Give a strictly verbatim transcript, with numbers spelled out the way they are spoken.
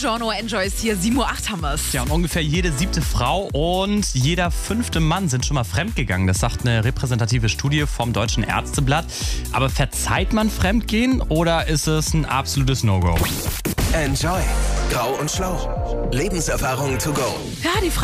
Buongiorno, Enjoy ist hier. sieben Uhr acht haben wir es. Ja, und ungefähr jede siebte Frau und jeder fünfte Mann sind schon mal fremdgegangen. Das sagt eine repräsentative Studie vom Deutschen Ärzteblatt. Aber verzeiht man Fremdgehen oder ist es ein absolutes No-Go? Enjoy. Grau und Schlau. Lebenserfahrung to go. Ja, die Frage